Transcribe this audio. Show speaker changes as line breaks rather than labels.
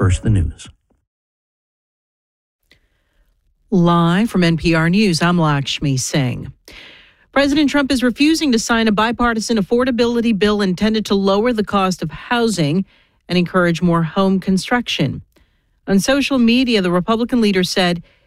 First the News.
Live from NPR News, I'm Lakshmi Singh. President Trump is refusing to sign a bipartisan affordability bill intended to lower the cost of housing and encourage more home construction. On social media, the Republican leader said